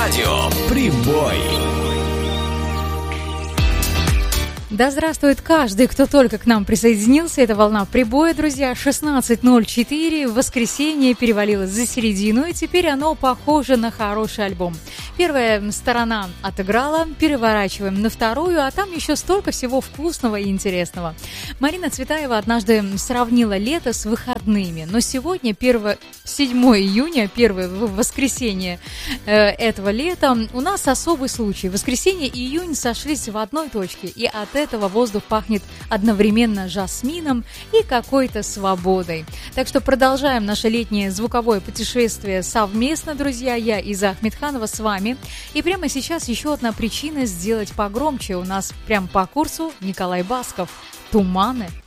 Радио Прибой. Да здравствует каждый, кто только к нам присоединился. Это «Волна прибоя», друзья. 16:04. Воскресенье перевалило за середину, и теперь оно похоже на хороший альбом. Первая сторона отыграла, переворачиваем на вторую, а там еще столько всего вкусного и интересного. Марина Цветаева однажды сравнила лето с выходными, но сегодня 7 июня, первое воскресенье этого лета, у нас особый случай. Воскресенье и июнь сошлись в одной точке, и от этого воздух пахнет одновременно жасмином и какой-то свободой. Так что продолжаем наше летнее звуковое путешествие совместно, друзья. Я, Иза Ахмедханова, с вами. И прямо сейчас еще одна причина сделать погромче. У нас прям по курсу Николай Басков. «Туманы».